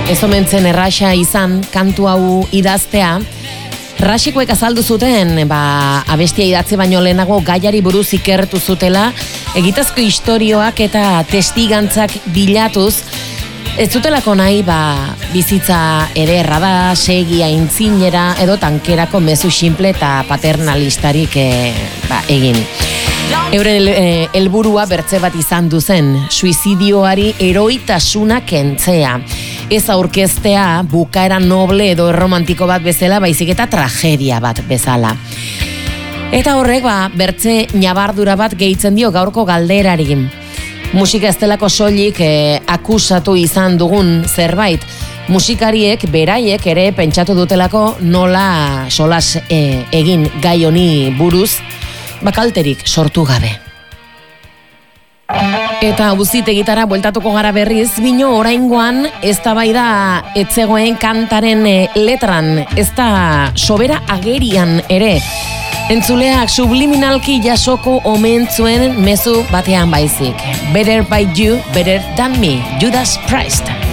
ez omentzen erraxa izan kantu hau idaztea. Rasikoek azaldu zuten, abestia idatzi baino lehenago gaiari buruz ikertu zutela, egitazko istorioak eta testigantzak bilatuz, ez zutelako nahi bizitza ederra da, segi aintzinera edo tankerako mezu simple eta paternalistarik egin. Euren helburua bertze bat izan duzen, suizidioari heroitasuna kentzea. Ez aurkeztea bukaera noble edo romantiko bat bezala, baizik eta tragedia bat bezala. Eta horrek bertze ñabardura bat gehitzen dio gaurko galderari. Musika ez delako soilik akusatu izan dugun zerbait. Musikariek beraiek ere pentsatu dutelako nola solas egin gai honi buruz, kalterik sortu gabe. Eta auzitegitara bueltatuko gara berriz, bino oraingoan eztabaida etzegoen kantaren letran, ez da sobera agerian ere. Entzuleak subliminalki jasoko omen zuen mezu batean baizik. Better by you, better than me, Judas Priest.